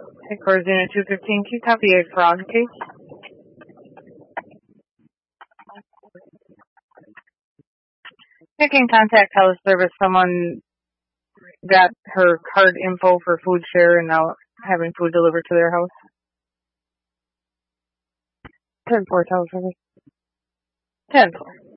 Headquarters Unit 215, can you copy a fraud case? Making contact teleservice, someone got her card info for food share and now having food delivered to their house. 10-4 teleservice. 10-4.